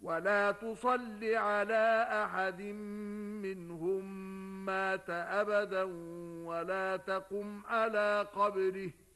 ولا تصل على أحد منهم مات أبدا ولا تقم على قبره